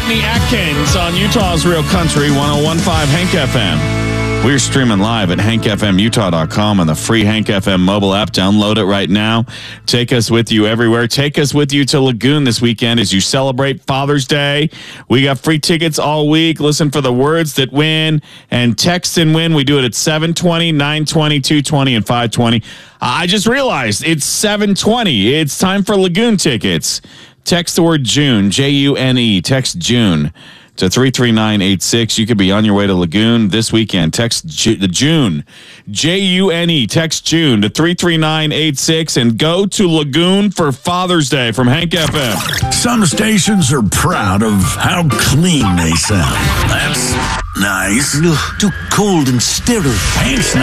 Rodney Atkins on Utah's Real Country 101.5 Hank FM. We're streaming live at hankfmutah.com and the free Hank FM mobile app. Download it right now. Take us with you everywhere. Take us with you to Lagoon this weekend as you celebrate Father's Day. We got free tickets all week. Listen for the words that win and text and win. We do it at 7:20, 9:20, 2:20, and 5:20. I just realized it's 7:20. It's time for Lagoon tickets. Text the word June, June. Text June to 33986. You could be on your way to Lagoon this weekend. Text the June, June. Text June to 33986 and go to Lagoon for Father's Day from Hank FM. Some stations are proud of how clean they sound. That's nice. Ugh, too cold and sterile. Hank's